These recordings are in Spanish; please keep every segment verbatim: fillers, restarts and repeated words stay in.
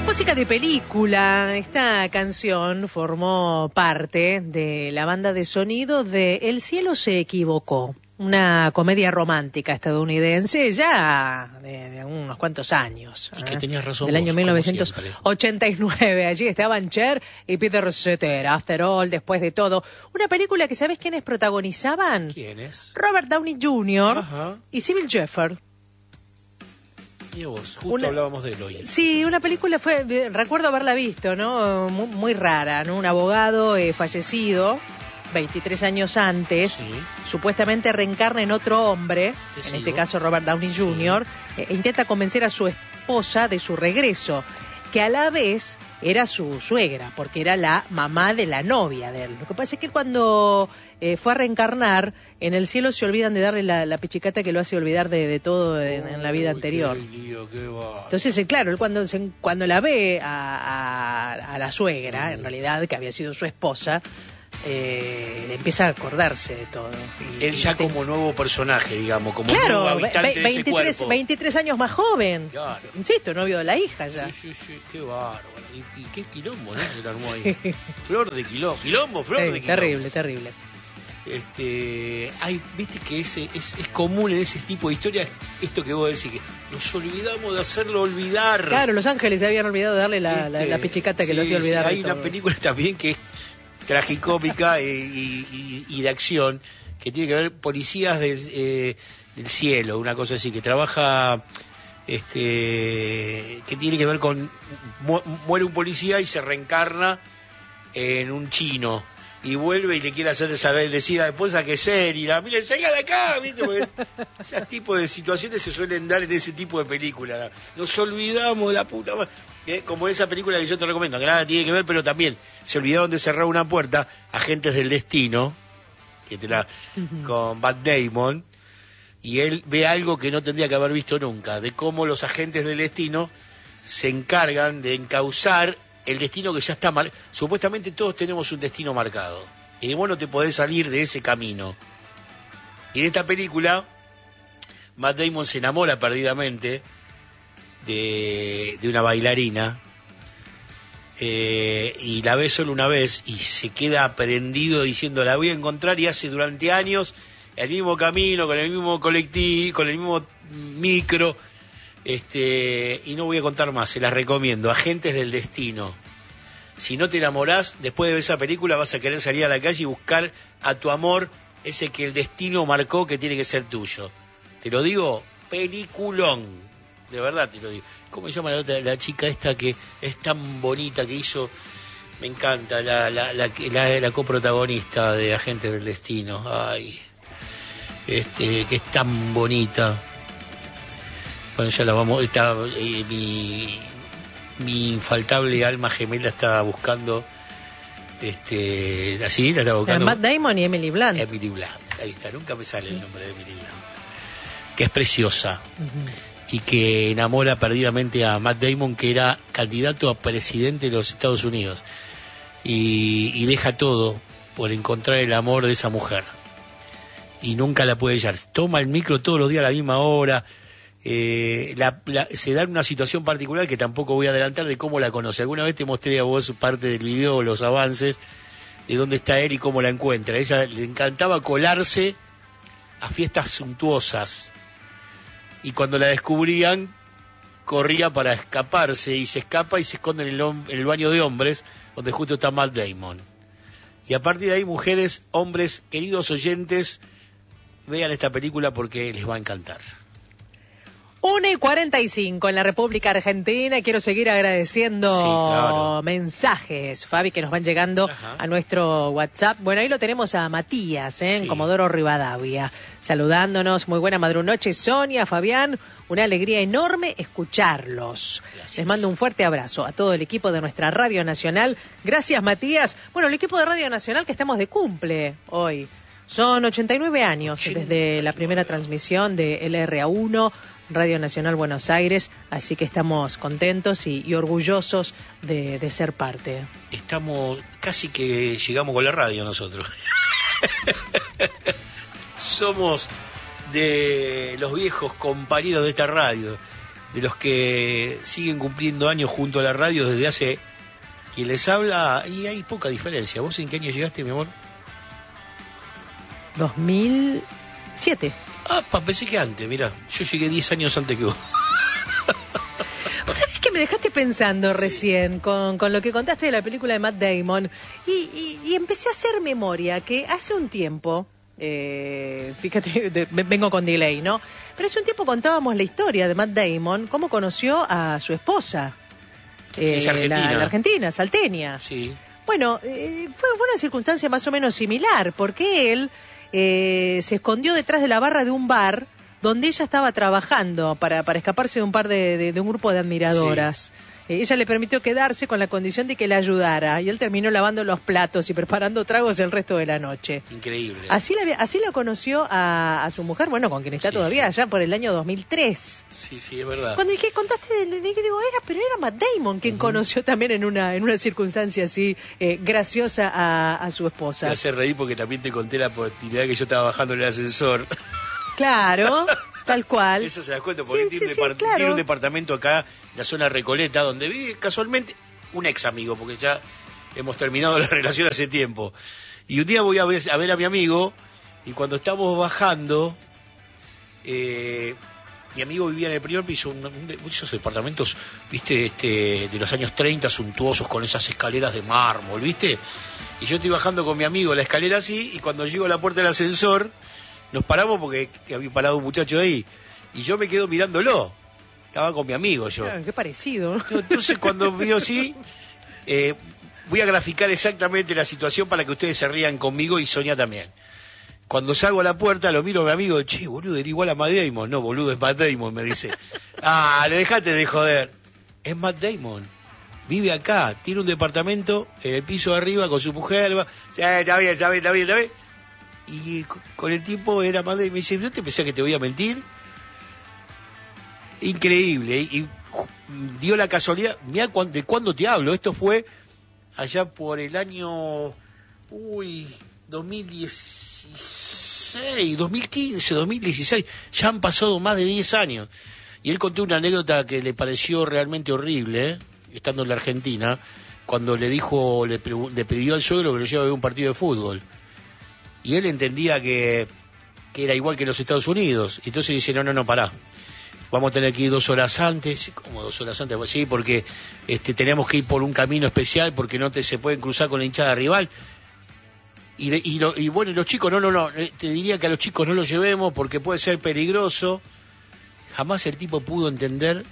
Música de película. Esta canción formó parte de la banda de sonido de El cielo se equivocó, una comedia romántica estadounidense ya de, de unos cuantos años. Y que tenías razón Del vos, año mil novecientos ochenta y nueve. Allí estaban Cher y Peter Cetera. After All, Después de Todo. Una película que ¿sabés quiénes protagonizaban? ¿Quiénes? Robert Downey junior Ajá. y Sybil Shepherd. Y vos, justo Una, hablábamos de él hoy. Sí, una película fue, recuerdo haberla visto, ¿no? Muy, muy rara, ¿no? Un abogado eh, fallecido veintitrés años antes, Sí. supuestamente reencarna en otro hombre, Te en sigo. este caso Robert Downey junior, sí. e intenta convencer a su esposa de su regreso, que a la vez era su suegra, porque era la mamá de la novia de él. Lo que pasa es que cuando eh, fue a reencarnar, en el cielo se olvidan de darle la, la pichicata que lo hace olvidar de, de todo en, en la vida Uy, anterior. qué lío, qué va. Entonces, eh, claro, él cuando, se, cuando la ve a, a, a la suegra, en realidad, que había sido su esposa, eh, le empieza a acordarse de todo. Y, Él ya y te... como nuevo personaje, digamos, como claro, nuevo habitante de ese veintitrés, cuerpo. veintitrés años más joven. Claro. Insisto, novio de la hija ya. Sí, sí, sí, qué bárbaro. Y, y qué quilombo, ¿no? Se le armó ahí. Sí. Flor de quilombo, quilombo, flor Sí, de quilombo. terrible, terrible. Este, hay, viste que ese, es, es común en ese tipo de historias esto que vos decís, que nos olvidamos de hacerlo olvidar. Claro, Los Ángeles se habían olvidado de darle la, la, la pichicata que sí, lo hacía olvidar. Sí, hay de una todo. película también que es tragicómica y, y, y de acción, que tiene que ver policías del, eh, del cielo, una cosa así, que trabaja, este, que tiene que ver con, mu muere un policía y se reencarna en un chino. Y vuelve y le quiere hacer saber, decir a la esposa que es él, y la mire, salga de acá, ¿viste? Porque ese tipo de situaciones se suelen dar en ese tipo de películas. Nos olvidamos de la puta madre. ¿Eh? Como en esa película que yo te recomiendo, que nada tiene que ver, pero también se olvidaron de cerrar una puerta, Agentes del Destino, que te la, uh-huh. con Matt Damon, y él ve algo que no tendría que haber visto nunca, de cómo los agentes del destino se encargan de encauzar el destino que ya está marcado. Supuestamente todos tenemos un destino marcado y vos no te podés salir de ese camino. Y en esta película Matt Damon se enamora perdidamente de, de una bailarina eh, y la ve solo una vez y se queda prendido diciendo la voy a encontrar, y hace durante años el mismo camino, con el mismo colectivo, con el mismo micro. Este, y no voy a contar más, se las recomiendo. Agentes del Destino. Si no te enamorás, después de ver esa película vas a querer salir a la calle y buscar a tu amor, ese que el destino marcó que tiene que ser tuyo. Te lo digo, peliculón. De verdad te lo digo. ¿Cómo se llama la otra, la chica esta que es tan bonita, que hizo, me encanta, la, la, la, la, la coprotagonista de Agentes del Destino? Ay, este, que es tan bonita. Bueno, ya la vamos, está, eh, mi, mi infaltable alma gemela está buscando, este, así, la está buscando. Matt Damon y Emily Blunt. Emily Blunt, ahí está, nunca me sale el nombre de Emily Blunt. Que es preciosa, uh-huh. y que enamora perdidamente a Matt Damon, que era candidato a presidente de los Estados Unidos, y, y deja todo por encontrar el amor de esa mujer, y nunca la puede hallar. Toma el micro todos los días a la misma hora. Eh, la, la, se da una situación particular que tampoco voy a adelantar de cómo la conoce. Alguna vez te mostré a vos parte del video, los avances de dónde está él y cómo la encuentra. A ella le encantaba colarse a fiestas suntuosas, y cuando la descubrían corría para escaparse, y se escapa y se esconde en el, en el baño de hombres donde justo está Matt Damon. Y a partir de ahí, mujeres, hombres, queridos oyentes, vean esta película porque les va a encantar. una y cuarenta y cinco en la República Argentina. Quiero seguir agradeciendo sí, claro. mensajes, Fabi, que nos van llegando Ajá. a nuestro WhatsApp. Bueno, ahí lo tenemos a Matías, ¿eh? en sí. Comodoro Rivadavia, saludándonos. Muy buena madrunoche, Sonia, Fabián. Una alegría enorme escucharlos. Gracias. Les mando un fuerte abrazo a todo el equipo de nuestra Radio Nacional. Gracias, Matías. Bueno, el equipo de Radio Nacional que estamos de cumple hoy. Son ochenta y nueve años ochenta y nueve desde la primera transmisión de L R A uno, Radio Nacional Buenos Aires, así que estamos contentos y, y orgullosos de, de ser parte. Estamos, casi que llegamos con la radio nosotros. Somos de los viejos compañeros de esta radio. de los que siguen cumpliendo años junto a la radio desde hace... Quien les habla, y hay poca diferencia. ¿Vos en qué año llegaste, mi amor? dos mil siete. Ah, pensé que antes, mirá. Yo llegué diez años antes que vos. ¿Vos sabés que me dejaste pensando sí. recién con, con lo que contaste de la película de Matt Damon? Y, y, y empecé a hacer memoria que hace un tiempo... Eh, fíjate, de, vengo con delay, ¿no? Pero hace un tiempo contábamos la historia de Matt Damon, cómo conoció a su esposa. Eh, es argentina. La, la argentina, salteña. Sí. Bueno, eh, fue, fue una circunstancia más o menos similar, porque él eh, se escondió detrás de la barra de un bar donde ella estaba trabajando para, para escaparse de un par de, de, de un grupo de admiradoras. Sí. Eh, ella le permitió quedarse con la condición de que la ayudara, y él terminó lavando los platos y preparando tragos el resto de la noche. Increíble. Así la, así la conoció a, a su mujer, bueno, con quien está sí. todavía allá por el año dos mil tres. Sí, sí, es verdad. Cuando dije, contaste, de, de, digo, era, pero era Matt Damon quien uh-huh. conoció también en una en una circunstancia así eh, graciosa a, a su esposa. Te hace reír porque también te conté la oportunidad que yo estaba bajando en el ascensor. Claro, tal cual. Eso se las cuento porque sí, tiene, sí, un sí, claro. tiene un departamento acá, en la zona Recoleta, donde vive casualmente un ex amigo, porque ya hemos terminado la relación hace tiempo. Y un día voy a ver a, ver a mi amigo, y cuando estamos bajando, eh, mi amigo vivía en el primer piso, un, un, esos departamentos, viste, este, de los años treinta, suntuosos, con esas escaleras de mármol, viste. Y yo estoy bajando con mi amigo la escalera así, y cuando llego a la puerta del ascensor, nos paramos porque había parado un muchacho ahí, y yo me quedo mirándolo. Estaba con mi amigo yo. Claro, qué parecido, ¿no? Entonces cuando vio así, eh, voy a graficar exactamente la situación para que ustedes se rían conmigo y Sonia también. Cuando salgo a la puerta, lo miro a mi amigo, che, boludo, era igual a Matt Damon. No, boludo, es Matt Damon, me dice. Ah, le dejate de joder. Es Matt Damon. Vive acá, tiene un departamento en el piso de arriba con su mujer. Va, sí, está bien, está bien, está bien, está bien. Y con el tiempo era Matt Damon. Me dice, ¿no te pensás que te voy a mentir? Increíble. Y dio la casualidad. Mirá de cuándo te hablo. Esto fue allá por el año... Uy, dos mil dieciséis, dos mil quince, dos mil dieciséis. Ya han pasado más de diez años. Y él contó una anécdota que le pareció realmente horrible, ¿eh? Estando en la Argentina, cuando le dijo, le, le pidió al suegro que lo lleve a ver un partido de fútbol. Y él entendía que, que era igual que en los Estados Unidos. Entonces dice, no, no, no, pará. Vamos a tener que ir dos horas antes. ¿Cómo dos horas antes? Pues sí, porque este, tenemos que ir por un camino especial, porque no te se pueden cruzar con la hinchada rival. Y, de, y, lo, y bueno, y los chicos, no, no, no, te diría que a los chicos no los llevemos porque puede ser peligroso. Jamás el tipo pudo entender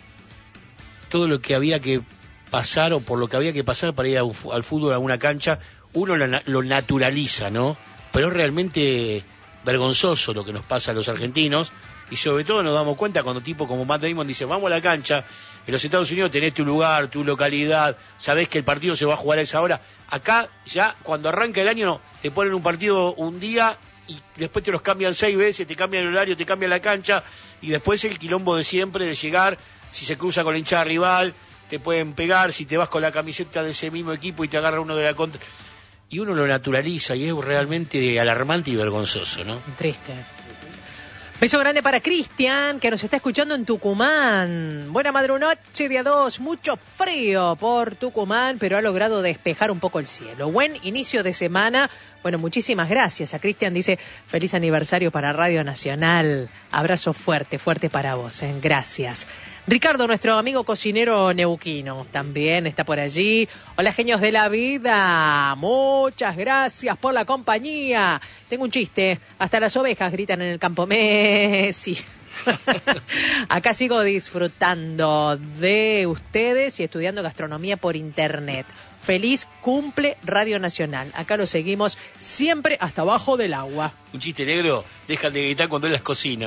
todo lo que había que pasar o por lo que había que pasar para ir a un, al fútbol a una cancha. Uno lo, lo naturaliza, ¿no? Pero es realmente vergonzoso lo que nos pasa a los argentinos. Y sobre todo nos damos cuenta cuando tipo como Matt Damon dice, vamos a la cancha, en los Estados Unidos tenés tu lugar, tu localidad, sabés que el partido se va a jugar a esa hora. Acá ya cuando arranca el año te ponen un partido un día y después te los cambian seis veces, te cambian el horario, te cambian la cancha y después el quilombo de siempre de llegar, si se cruza con la hinchada rival, te pueden pegar, si te vas con la camiseta de ese mismo equipo y te agarra uno de la contra. Y uno lo naturaliza y es realmente alarmante y vergonzoso, ¿no? Triste. Beso grande para Cristian, que nos está escuchando en Tucumán. Buena madrunoche, día dos, mucho frío por Tucumán, pero ha logrado despejar un poco el cielo. Buen inicio de semana. Bueno, muchísimas gracias a Cristian. Dice, feliz aniversario para Radio Nacional. Abrazo fuerte, fuerte para vos. ¿eh? Gracias. Ricardo, nuestro amigo cocinero neuquino, también está por allí. Hola, genios de la vida. Muchas gracias por la compañía. Tengo un chiste. Hasta las ovejas gritan en el campo Messi. Acá sigo disfrutando de ustedes y estudiando gastronomía por internet. Feliz cumple Radio Nacional. Acá lo seguimos siempre hasta abajo del agua. Un chiste negro, dejan de gritar cuando él las cocina.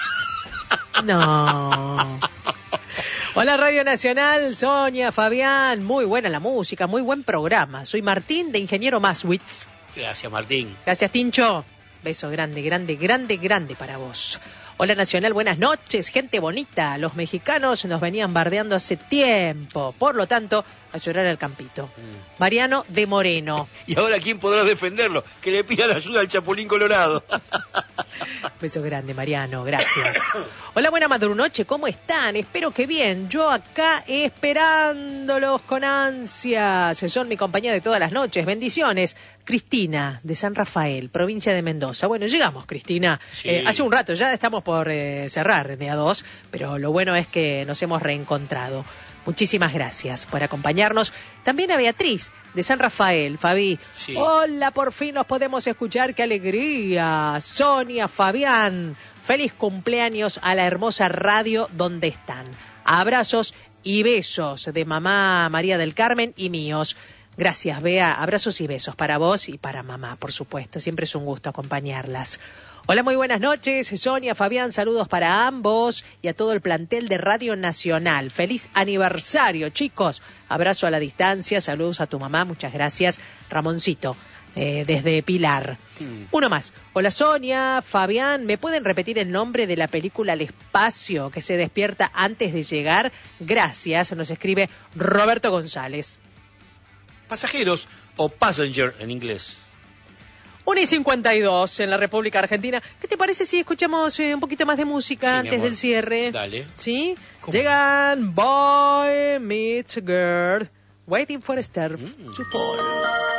No. Hola Radio Nacional, Sonia, Fabián, muy buena la música, muy buen programa. Soy Martín de Ingeniero Maswitz. Gracias, Martín. Gracias, Tincho. Beso grande, grande, grande, grande para vos. Hola Nacional, buenas noches, gente bonita. Los mexicanos nos venían bardeando hace tiempo, por lo tanto, a llorar al campito. Mm. Mariano de Moreno. ¿Y ahora quién podrá defenderlo? Que le pidan ayuda al Chapulín Colorado. Beso grande, Mariano, gracias. Hola, buena madrunoche, ¿cómo están? Espero que bien. Yo acá esperándolos con ansias. Son mi compañía de todas las noches. Bendiciones. Cristina, de San Rafael, provincia de Mendoza. Bueno, llegamos, Cristina. Sí. Eh, hace un rato, ya estamos por eh, cerrar de a dos, pero lo bueno es que nos hemos reencontrado. Muchísimas gracias por acompañarnos. También a Beatriz, de San Rafael. Fabi, Sí. hola, por fin nos podemos escuchar. ¡Qué alegría! Sonia, Fabián, feliz cumpleaños a la hermosa radio donde están. Abrazos y besos de mamá María del Carmen y míos. Gracias, Bea. Abrazos y besos para vos y para mamá, por supuesto. Siempre es un gusto acompañarlas. Hola, muy buenas noches. Sonia, Fabián, saludos para ambos y a todo el plantel de Radio Nacional. Feliz aniversario, chicos. Abrazo a la distancia. Saludos a tu mamá. Muchas gracias. Ramoncito, eh, desde Pilar. Mm. Uno más. Hola, Sonia, Fabián. ¿Me pueden repetir el nombre de la película El Espacio que se despierta antes de llegar? Gracias. Nos escribe Roberto González. Pasajeros o passenger en inglés. una y cincuenta y dos en la República Argentina. ¿Qué te parece si escuchamos eh, un poquito más de música Sí, antes del cierre? Dale. ¿Sí? ¿Cómo? Llegan Boy Meets Girl, Waiting for a Star mm. to Fall.